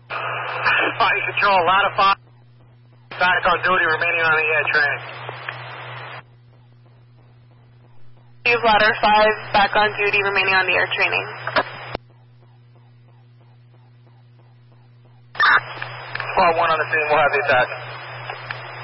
Flight Control, ladder 5. Back on duty, remaining on the air training. Use ladder 5, back on duty, remaining on the air training. 12-1 on the scene, we'll have the attack.